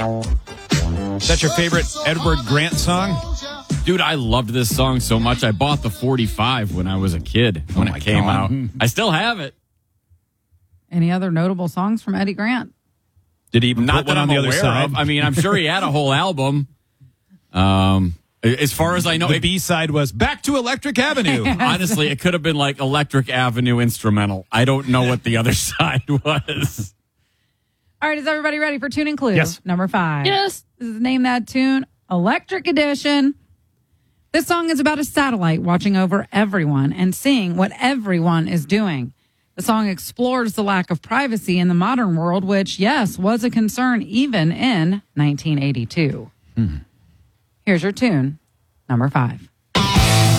Is that your favorite Edward Grant song? Dude, I loved this song so much. I bought the 45 when I was a kid when it came out. I still have it. Any other notable songs from Eddie Grant? Did he even Not put one that on I'm the other aware side? of. I mean, I'm sure he had a whole album. As far as I know, The B-side was Back to Electric Avenue. honestly, it could have been like Electric Avenue instrumental. I don't know what the other side was. All right, is everybody ready for Tune and Clue? Yes. Number 5. Yes. This is Name That Tune, Electric Edition. This song is about a satellite watching over everyone and seeing what everyone is doing. The song explores the lack of privacy in the modern world, which, yes, was a concern even in 1982. Here's your tune, number 5.